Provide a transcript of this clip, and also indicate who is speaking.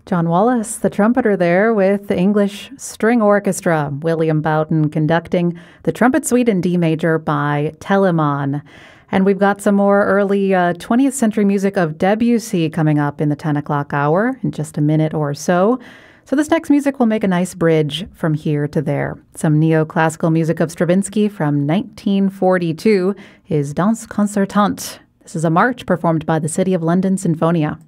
Speaker 1: John Wallace, the trumpeter there with the English String Orchestra. William Bowden conducting the Trumpet Suite in D major by Telemann. And we've got some more early 20th century music of Debussy coming up in the 10 o'clock hour in just a minute or so. So this next music will make a nice bridge from here to there. Some neoclassical music of Stravinsky from 1942 is Danse Concertante. This is a march performed by the City of London Sinfonia.